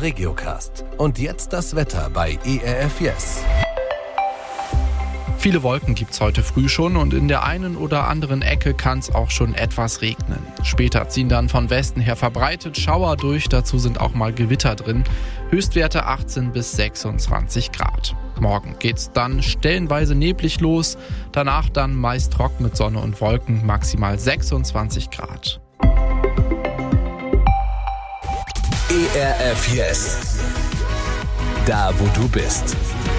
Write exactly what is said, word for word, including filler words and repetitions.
Regiocast. Und jetzt das Wetter bei E R F Yes. Viele Wolken gibt's heute früh schon und in der einen oder anderen Ecke kann es auch schon etwas regnen. Später ziehen dann von Westen her verbreitet Schauer durch, dazu sind auch mal Gewitter drin. Höchstwerte achtzehn bis sechsundzwanzig Grad. Morgen geht's dann stellenweise neblig los, danach dann meist trocken mit Sonne und Wolken, maximal sechsundzwanzig Grad. E R F Yes. Da wo du bist.